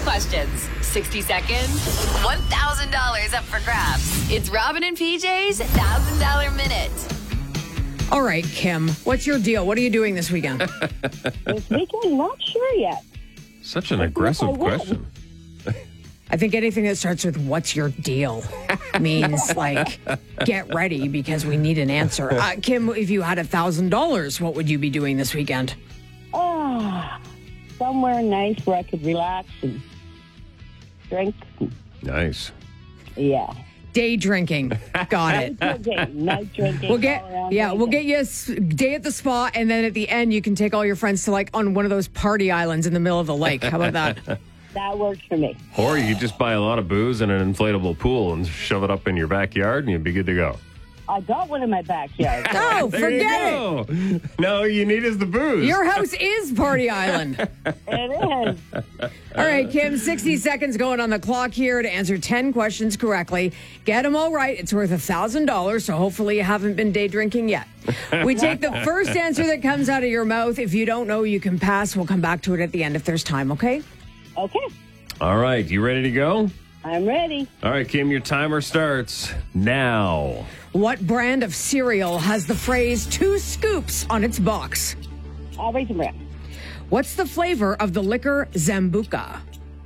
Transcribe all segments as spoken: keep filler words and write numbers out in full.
questions. sixty seconds, one thousand dollars up for grabs. It's Robin and P J's one thousand dollars Minute. All right, Kim, what's your deal? What are you doing this weekend? This weekend, not sure yet. Such an I aggressive think I will. question. I think anything that starts with "what's your deal" means like get ready because we need an answer. Uh, Kim, if you had a thousand dollars, what would you be doing this weekend? Ah, somewhere nice where I could relax and drink. Nice. Yeah. Day drinking. Got it. Night drinking. Night drinking. We'll get all around yeah, night we'll get drinking. you a s- day at the spa, and then at the end you can take all your friends to like on one of those party islands in the middle of the lake. How about that? That works for me. Or you could just buy a lot of booze in an inflatable pool and shove it up in your backyard and you'd be good to go. I got one in my backyard. Oh, There you forget it. go. No, you need is the booze. Your house is Party Island. It is. All right, Kim, sixty seconds going on the clock here to answer ten questions correctly. Get them all right. It's worth one thousand dollars, so hopefully you haven't been day drinking yet. We take the first answer that comes out of your mouth. If you don't know, you can pass. We'll come back to it at the end if there's time, okay? Okay. All right, you ready to go? I'm ready. All right, Kim, your timer starts now. What brand of cereal has the phrase two scoops on its box? I'll raise some brand. What's the flavor of the liquor Zambuca?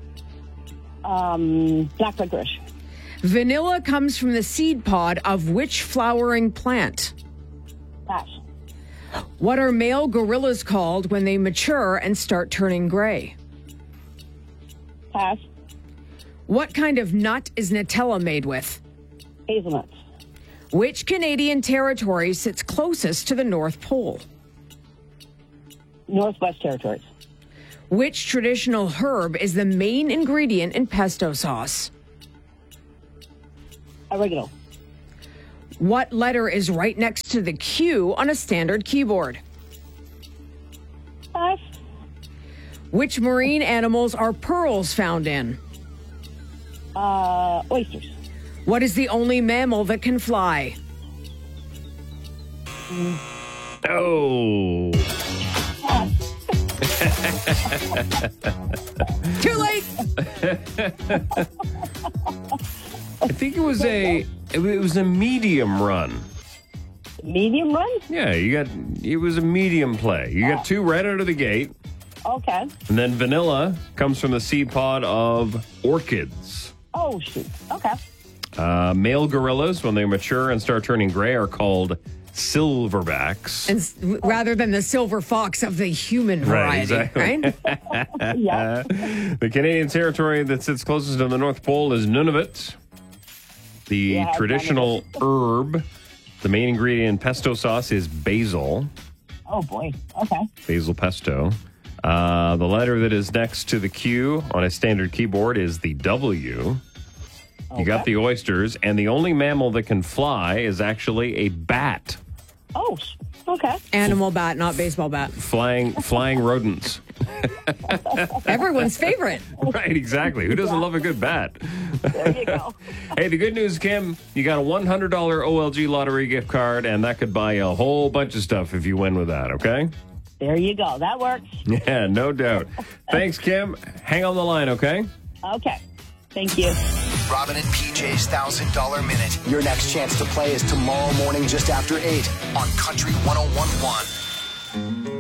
Um, black licorice. Vanilla comes from the seed pod of which flowering plant? Pass. What are male gorillas called when they mature and start turning gray? Pass. What kind of nut is Nutella made with? Hazelnuts. Which Canadian territory sits closest to the North Pole? Northwest Territories. Which traditional herb is the main ingredient in pesto sauce? Oregano. What letter is right next to the Q on a standard keyboard? Pass. Which marine animals are pearls found in? Uh, oysters. What is the only mammal that can fly? Oh. Too late! I think it was a it was a medium run. Medium run? Yeah, you got it was a medium play. You got two right out of the gate. Okay. And then vanilla comes from the seed pod of orchids. Oh, shoot. Okay. Uh, male gorillas, when they mature and start turning gray, are called silverbacks. And s- rather than the silver fox of the human Right, variety, exactly. right? Yeah. The Canadian territory that sits closest to the North Pole is Nunavut. The Yeah, traditional herb, the main ingredient in pesto sauce is basil, Oh, boy. Okay. basil pesto. Uh, the letter that is next to the Q on a standard keyboard is the W. You got the oysters, and the only mammal that can fly is actually a bat. Oh, okay. Animal bat, not baseball bat. Flying, flying rodents. Everyone's favorite. Right, exactly. Who doesn't love a good bat? There you go. Hey, the good news, Kim, you got a one hundred dollars O L G lottery gift card, and that could buy you a whole bunch of stuff if you win with that, okay? There you go. That works. Yeah, no doubt. Thanks, Kim. Hang on the line, okay? Okay. Thank you. Robin and P J's one thousand dollars Minute. Your next chance to play is tomorrow morning just after eight on Country one oh one point one.